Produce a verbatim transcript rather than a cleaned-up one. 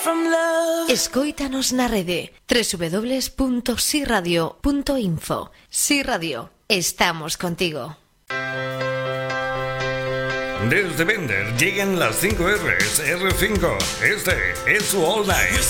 from love. Escóitanos na rede doble u doble u doble u punto si radio punto info. Si Radio, estamos contigo. Desde Bender llegan las cinco R's, R cinco. Este es su All Night.